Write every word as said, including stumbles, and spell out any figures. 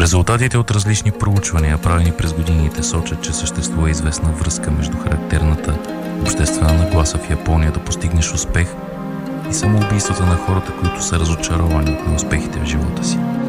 Резултатите от различни проучвания, правени през годините, сочат, че съществува известна връзка между характерната обществена нагласа в Япония да постигнеш успех и самоубийствата на хората, които са разочаровани от неуспехите в живота си.